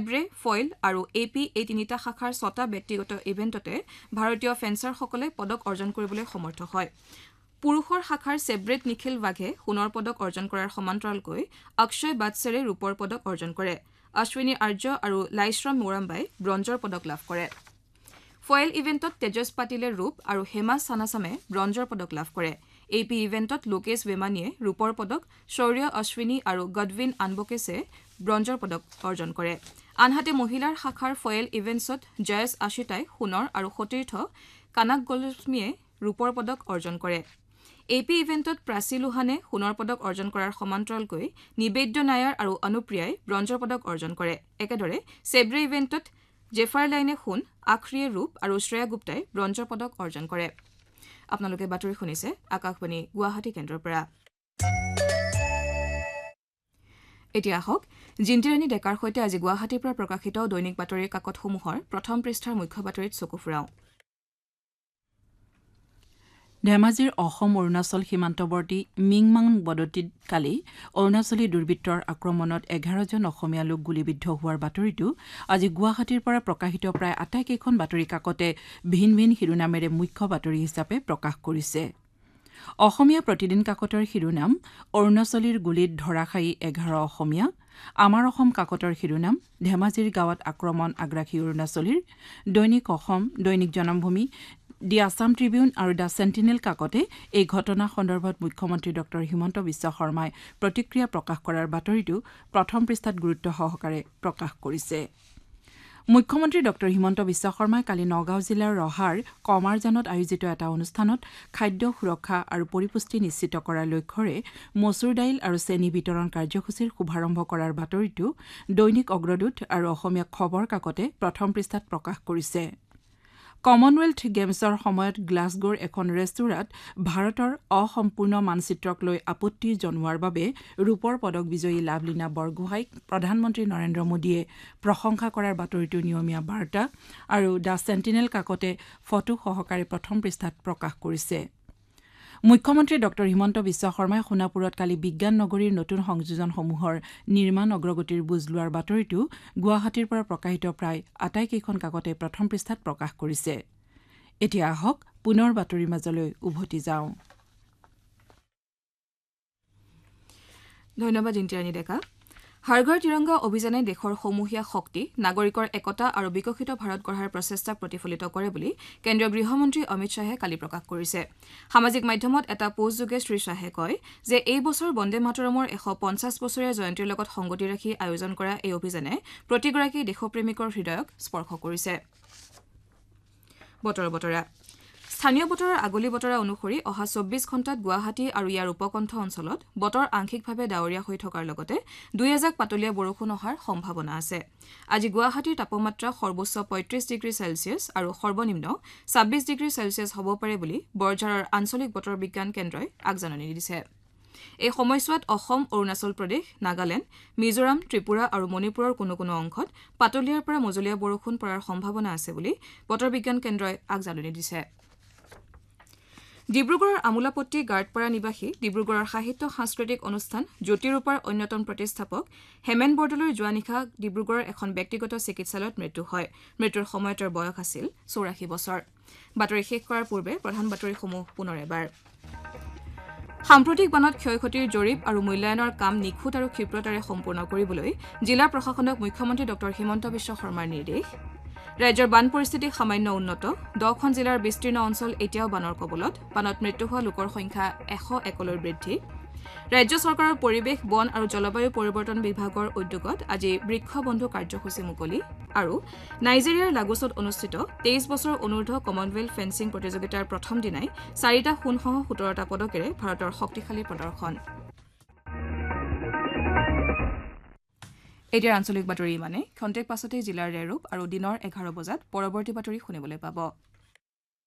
সেব্ৰে foil আৰু AP এই তিনিটা শাখাৰ 6টা ব্যক্তিগত ইভেণ্টতে ভাৰতীয় ফেন্সাৰসকলে পদক অৰ্জন কৰিবলৈ সমৰ্থ হয় পুৰুষৰ শাখাৰ সেব্ৰেত নিখিল বাঘে সোণৰ পদক অৰ্জন কৰাৰ সমান্তৰালকৈ অক্ষয় বাটছেৰে ৰূপৰ পদক অৰ্জন কৰে অশ্বিনী আৰ্য আৰু লাইশ্ৰম মোৰাম্বাই ব্ৰঞ্জৰ পদক লাভ কৰে ফয়েল ইভেণ্টত তেজস পাটিলে ৰূপ আৰু হেমা সানাসামে ব্ৰঞ্জৰ পদক লাভ কৰে এপি ইভেণ্টত লোকেশ বেমানীয়ে ৰূপৰ পদক শৌৰ্য অশ্বিনী আৰু গডৱিন আনবকেছে ব্ৰঞ্জৰ পদক অৰ্জন কৰে আনহাতে মহিলাৰ শাখাৰ ফয়েল ইভেণ্টছত জয়ছ আশিতাই সোণৰ আৰু সতীৰ্থ কানাক গোলস্মিয়ে ৰূপৰ পদক অৰ্জন কৰে এপি ইভেণ্টত প্ৰাচী লোহানে সোণৰ পদক অৰ্জন কৰাৰ সমান্তৰালকৈ নিবেদ্য নায়াৰ আৰু অনুপ্ৰিয়াই ব্ৰঞ্জৰ পদক অৰ্জন কৰে একেদৰে সেব্ৰে ইভেণ্টত জেফাৰলাইনে সোণ আখৰিয়ে ৰূপ আৰু শ্ৰেয়া গুপ্তাই ব্ৰঞ্জৰ পদক অৰ্জন কৰে আপোনালোকে বাতৰি শুনিছে আকাশবাণী গুৱাহাটী কেন্দ্ৰৰ পৰা এতিয়া আহক জিন্তিৰাণী ডেকাৰ সৈতে আজি গুৱাহাটীৰ পৰা প্ৰকাশিত দৈনিক বাতৰিৰ কাকতসমূহৰ প্ৰথম পৃষ্ঠাৰ মুখ্য বাতৰিত চকু ফুৰাওঁ ধেমাজিৰ অসম অৰুণাচল সীমান্তৱৰ্তী মিংমাং বদতিত কালি অৰুণাচলী দুৰ্বৃত্তৰ আক্ৰমণত 11জন অসমীয়া লোক গুলীবিদ্ধ হোৱাৰ বাতৰিটো আজি গুৱাহাটীৰ পৰা প্ৰকাশিত প্ৰায় আটাইকেইখন বাতৰি কাকতে ভিন ভিন শিৰোনামেৰে মুখ্য বাতৰি হিচাপে প্ৰকাশ কৰিছে অসমীয়া প্ৰতিদিন কাকতৰ শিৰোনাম অৰুণাচলীৰ গুলীত ধৰাশায়ী 11 অসমীয়া আমাৰ অসম কাকতৰ শিৰোনাম ধেমাজিৰ গাঁৱত আক্ৰমণ আগ্ৰাসী অৰুণাচলীৰ দৈনিক অসম দৈনিক জনমভূমি দি আছাম ট্ৰিবিউন আৰু দ্য সেন্টিনেল কাকতে এই ঘটনা সন্দৰ্ভত মুখ্যমন্ত্ৰী ডক্টৰ হিমন্ত বিশ্ব শৰ্মাই প্ৰতিক্ৰিয়া প্ৰকাশ কৰাৰ বাতৰিটো প্ৰথম পৃষ্ঠাত গুৰুত্ব সহকাৰে প্ৰকাশ কৰিছে মুখ্যমন্ত্ৰী ডক্টৰ হিমন্ত বিশ্ব শৰ্মাই কালি নগাঁও জিলাৰ ৰহাৰ কমাৰজানত আয়োজিত এটা অনুষ্ঠানত খাদ্য সুৰক্ষা আৰু পৰিপুষ্টি নিশ্চিত কৰাৰ লক্ষ্যৰে মচুৰ দাইল আৰু চেনি বিতৰণ কাৰ্যসূচীৰ শুভাৰম্ভ কৰাৰ বাতৰিটো দৈনিক অগ্ৰদূত আৰু অসমীয়া খবৰ কাকতে প্ৰথম পৃষ্ঠাত প্ৰকাশ কৰিছে কমনৱেলথ গেমছৰ সময়ত গ্লাছগোৰ এখন ৰেস্তোৰাঁত ভাৰতৰ অসম্পূৰ্ণ মানচিত্ৰক লৈ আপত্তি জনোৱাৰ বাবে ৰূপৰ পদক বিজয়ী লাভলীনা বৰগোহাঁইক প্ৰধানমন্ত্ৰী নৰেন্দ্ৰ মোদীয়ে প্ৰশংসা কৰাৰ বাতৰিটো নিয়মীয়া বাৰ্তা আৰু দ্য সেন্টিনেল কাকতে ফটো সহকাৰে প্ৰথম পৃষ্ঠাত প্ৰকাশ কৰিছে মুখ্যমন্ত্ৰী ডক্টৰ হিমন্ত বিশ্ব শৰ্মাই সোণাপুৰত কালি বিজ্ঞান নগৰীৰ নতুন সংযোজনসমূহৰ নিৰ্মাণ অগ্ৰগতিৰ বুজ লোৱাৰ বাতৰিটো গুৱাহাটীৰ পৰা প্ৰকাশিত প্ৰায় আটাইকেইখন কাকতে প্ৰথম পৃষ্ঠাত প্ৰকাশ কৰিছে এতিয়া আহক পুনৰ বাতৰিৰ মাজলৈ উভতি যাওঁ ধন্যবাদ জিন্তিৰাণী ডেকা হৰ ঘৰ তিৰংগা অভিযানে দেশৰ সমূহীয়া শক্তি নাগৰিকৰ একতা আৰু বিকশিত ভাৰত গঢ়াৰ প্ৰচেষ্টাক প্ৰতিফলিত কৰে বুলি কেন্দ্ৰীয় গৃহমন্ত্ৰী অমিত শ্বাহে কালি প্ৰকাশ কৰিছে সামাজিক মাধ্যমত এটা পোষ্টযোগে শ্ৰী শ্বাহে কয় যে এই বছৰ বন্দে মাতৰমৰ 150 বছৰীয়া জয়ন্তীৰ লগত সংগতি ৰাখি আয়োজন কৰা এই অভিযানে প্ৰতিগৰাকী দেশপ্ৰেমিকৰ হৃদয়ক স্পৰ্শ কৰিছে বতৰা স্থানীয় বতৰৰ আগলি বতৰা অনুসৰি অহা 24 ঘণ্টাত গুৱাহাটী আৰু ইয়াৰ উপকণ্ঠ অঞ্চলত বতৰ আংশিকভাৱে ডাৱৰীয়া হৈ থকাৰ লগতে 2 এজাক পাতলীয়া বৰষুণ অহাৰ সম্ভাৱনা আছে আজি গুৱাহাটীৰ তাপমাত্ৰা সৰ্বোচ্চ 35 ডিগ্ৰী সেলছিয়াছ আৰু সৰ্বনিম্ন 26 ডিগ্ৰী সেলছিয়াছ হ'ব পাৰে বুলি বৰঝাৰৰ আঞ্চলিক বতৰ বিজ্ঞান কেন্দ্ৰই আগজাননী দিছে এই সময়ছোৱাত অসম অৰুণাচল প্ৰদেশ নাগালেণ্ড মিজোৰাম ত্ৰিপুৰা আৰু মণিপুৰৰ কোনো কোনো অংশত পাতলীয়াৰ পৰা মজলীয়া বৰষুণ পৰাৰ সম্ভাৱনা আছে বুলি বতৰ বিজ্ঞান কেন্দ্ৰই আগজাননী দিছে ডিব্ৰুগড়ৰ আমোলাপট্টি গাৰ্ডপাৰা নিবাসী ডিব্ৰুগড়ৰ সাহিত্য সাংস্কৃতিক অনুষ্ঠান জ্যোতিৰূপাৰ অন্যতম প্ৰতিষ্ঠাপক হেমেন বৰদলৈৰ যোৱা নিশা ডিব্ৰুগড়ৰ এখন ব্যক্তিগত চিকিৎসালয়ত মৃত্যু হয় মৃত্যুৰ সময়ত তেওঁৰ বয়স আছিল 84 বছৰ বাতৰি শেষ কৰাৰ পূৰ্বে প্ৰধান বাতৰিসমূহ পুনৰ এবাৰ সাম্প্ৰতিক বানত ক্ষয়ক্ষতিৰ জৰীপ আৰু মূল্যায়নৰ কাম নিখুঁত আৰু ক্ষীপ্ৰতাৰে সম্পূৰ্ণ কৰিবলৈ জিলা প্ৰশাসনক মুখ্যমন্ত্ৰী ডক্টৰ হিমন্ত বিশ্ব শৰ্মাৰ নিৰ্দেশ ৰাজ্যৰ বান পৰিস্থিতি সামান্য উন্নত 10খন জিলাৰ বিস্তীৰ্ণ অঞ্চল এতিয়াও বানৰ কবলত বানত মৃত্যু হোৱা লোকৰ সংখ্যা 101লৈ বৃদ্ধি ৰাজ্য চৰকাৰৰ পৰিৱেশ বন আৰু জলবায়ু পৰিৱৰ্তন বিভাগৰ উদ্যোগত আজি বৃক্ষ বন্ধু কাৰ্যসূচী মুকলি আৰু নাইজেৰিয়াৰ লাগোছত অনুষ্ঠিত 23 বছৰ অনুৰ্ধ কমনৱেলথ ফেন্সিং প্ৰতিযোগিতাৰ প্ৰথম দিনাই 4টা সোণসহ 17টা পদকেৰে ভাৰতৰ শক্তিশালী প্ৰদৰ্শন এতিয়া আঞ্চলিক বাতৰি মানে খন্তেক পাছতে জিলাৰ ৰেৰূপ আৰু দিনৰ 11 বজাত পৰৱৰ্তী বাতৰি শুনিবলৈ পাব